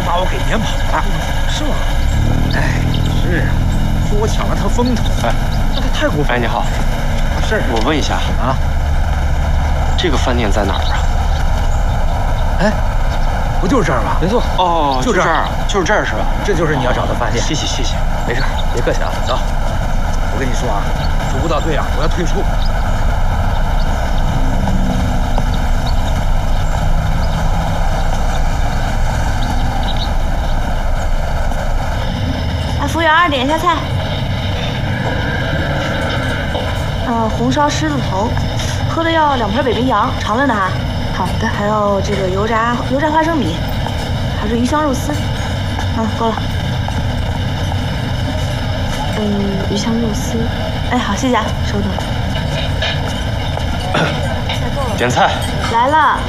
把我给撵跑了，是吗？哎，是啊，说我抢了他风头，哎，那他太过分了。 哎，你好， 什么事儿？ 我问一下啊， 这个饭店在哪儿啊？ 哎，不就是这儿吗？ 没错。哦， 就这儿， 就是这儿是吧？ 这就是你要找的饭店。 谢谢谢谢， 没事，别客气啊。走，我跟你说啊，这舞蹈队啊，我要退出。 服务员，点一下菜。红烧狮子头，喝的要2盆北冰洋，常温的哈。好的。还有这个油炸花生米，还有这鱼香肉丝。够了。鱼香肉丝。哎，好，谢谢啊，收到了。 点菜。 来了。